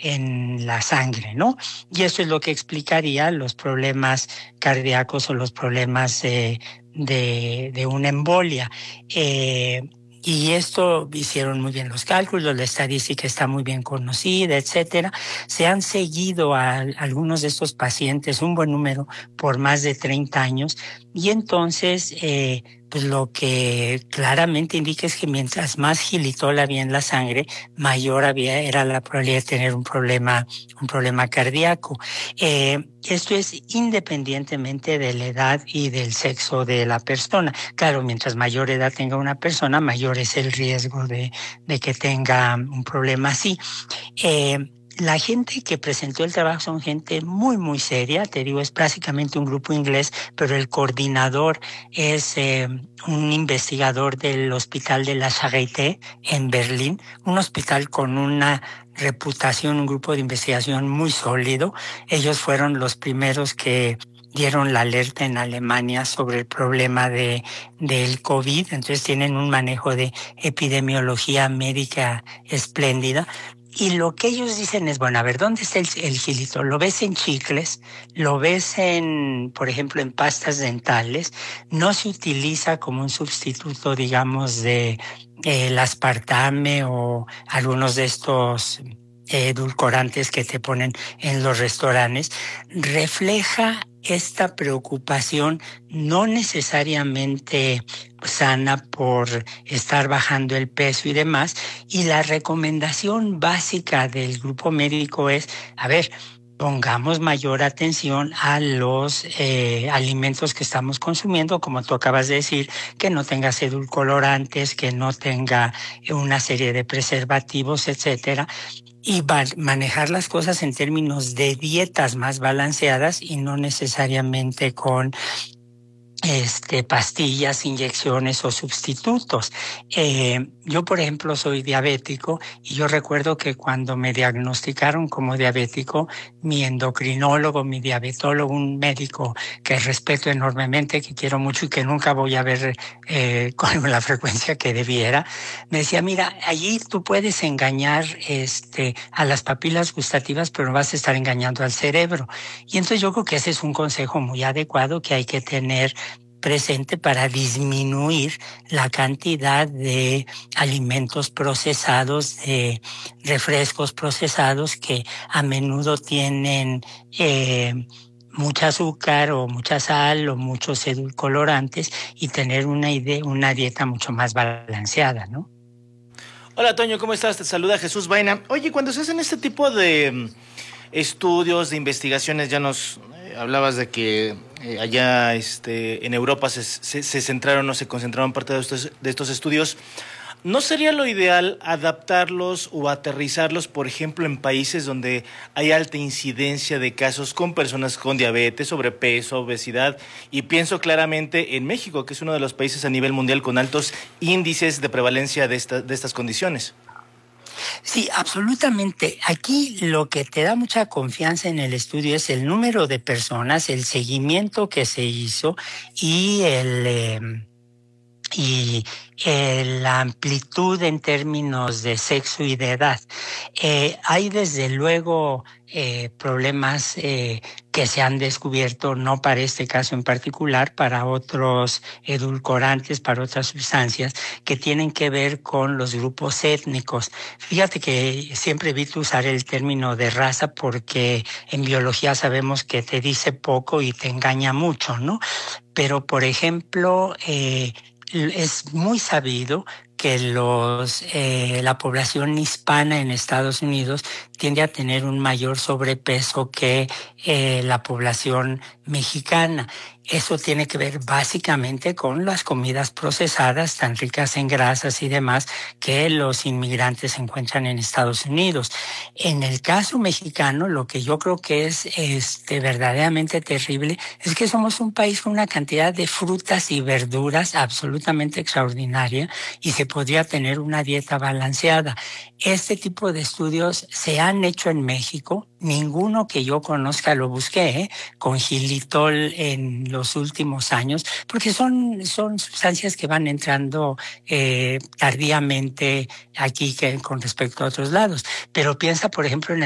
en la sangre, ¿no? Y eso es lo que explicaría los problemas cardíacos o los problemas de una embolia. Y esto hicieron muy bien los cálculos, la estadística está muy bien conocida, etcétera. Se han seguido a algunos de estos pacientes, un buen número, por más de 30 años. Y entonces, pues lo que claramente indica es que mientras más xilitol había en la sangre, mayor era la probabilidad de tener un problema cardíaco. Esto es independientemente de la edad y del sexo de la persona. Claro, mientras mayor edad tenga una persona, mayor es el riesgo de que tenga un problema así. La gente que presentó el trabajo son gente muy, muy seria. Te digo, es básicamente un grupo inglés, pero el coordinador es un investigador del Hospital de la Charité en Berlín, un hospital con una reputación, un grupo de investigación muy sólido. Ellos fueron los primeros que dieron la alerta en Alemania sobre el problema del COVID, entonces tienen un manejo de epidemiología médica espléndida. Y lo que ellos dicen es, bueno, a ver, ¿dónde está el xilitol? Lo ves en chicles, lo ves por ejemplo, en pastas dentales. No se utiliza como un sustituto, digamos, de el aspartame o algunos de estos edulcorantes que te ponen en los restaurantes. Refleja esta preocupación no necesariamente sana por estar bajando el peso y demás, y la recomendación básica del grupo médico es, a ver, pongamos mayor atención a los alimentos que estamos consumiendo, como tú acabas de decir, que no tenga edulcorantes, que no tenga una serie de preservativos, etcétera, y manejar las cosas en términos de dietas más balanceadas y no necesariamente con pastillas, inyecciones o sustitutos. Yo, por ejemplo, soy diabético y yo recuerdo que cuando me diagnosticaron como diabético, mi endocrinólogo, mi diabetólogo, un médico que respeto enormemente, que quiero mucho y que nunca voy a ver con la frecuencia que debiera, me decía, mira, allí tú puedes engañar a las papilas gustativas, pero no vas a estar engañando al cerebro. Y entonces yo creo que ese es un consejo muy adecuado que hay que tener presente para disminuir la cantidad de alimentos procesados, de refrescos procesados que a menudo tienen mucha azúcar o mucha sal o muchos edulcorantes, y tener una dieta mucho más balanceada, ¿no? Hola Toño, ¿cómo estás? Te saluda Jesús Vaina. Oye, cuando se hacen este tipo de estudios, de investigaciones, ya nos hablabas de que allá en Europa se centraron o se concentraron parte de estos estudios. ¿No sería lo ideal adaptarlos o aterrizarlos, por ejemplo, en países donde hay alta incidencia de casos con personas con diabetes, sobrepeso, obesidad? Y pienso claramente en México, que es uno de los países a nivel mundial con altos índices de prevalencia de estas condiciones. Sí, absolutamente. Aquí lo que te da mucha confianza en el estudio es el número de personas, el seguimiento que se hizo y la amplitud en términos de sexo y de edad. Hay desde luego problemas que se han descubierto, no para este caso en particular, para otros edulcorantes, para otras sustancias que tienen que ver con los grupos étnicos. Fíjate que siempre evito usar el término de raza porque en biología sabemos que te dice poco y te engaña mucho, ¿no? Pero, por ejemplo, es muy sabido que la población hispana en Estados Unidos tiende a tener un mayor sobrepeso que la población mexicana. Eso tiene que ver básicamente con las comidas procesadas, tan ricas en grasas y demás, que los inmigrantes encuentran en Estados Unidos. En el caso mexicano, lo que yo creo que es verdaderamente terrible es que somos un país con una cantidad de frutas y verduras absolutamente extraordinaria y se podría tener una dieta balanceada. Este tipo de estudios se han hecho en México. Ninguno que yo conozca lo busqué con xilitol en los últimos años, porque son sustancias que van entrando tardíamente aquí con respecto a otros lados. Pero piensa, por ejemplo, en